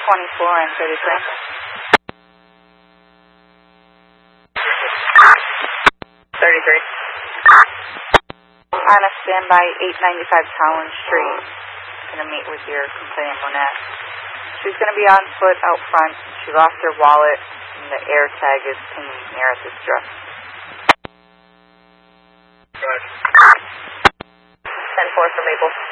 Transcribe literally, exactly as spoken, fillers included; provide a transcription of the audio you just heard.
twenty-four and thirty-three. thirty-three. On a standby, eight ninety-five Collins Street. Going to meet with your complainant, Monette. She's going to be on foot out front. She lost her wallet, and the air tag is pinging near at this address. Right. ten four for Maple.